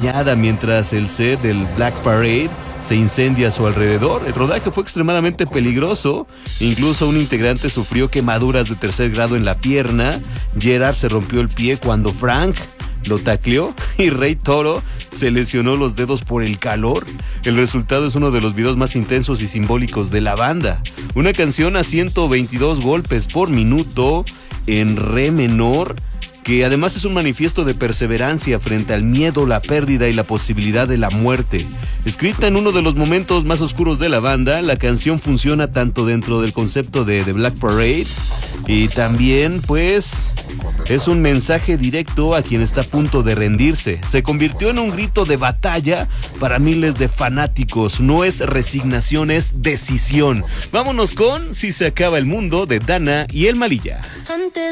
dañada mientras el set del Black Parade se incendia a su alrededor. El rodaje fue extremadamente peligroso. Incluso un integrante sufrió quemaduras de 3er grado en la pierna. Gerard se rompió el pie cuando Frank lo tacleó y Rey Toro se lesionó los dedos por el calor. El resultado es uno de los videos más intensos y simbólicos de la banda. Una canción a 122 golpes por minuto en re menor, que además es un manifiesto de perseverancia frente al miedo, la pérdida y la posibilidad de la muerte. Escrita en uno de los momentos más oscuros de la banda, la canción funciona tanto dentro del concepto de The Black Parade y también, pues, es un mensaje directo a quien está a punto de rendirse. Se convirtió en un grito de batalla para miles de fanáticos. No es resignación, es decisión. Vámonos con Si se acaba el mundo, de Dana y El Malilla.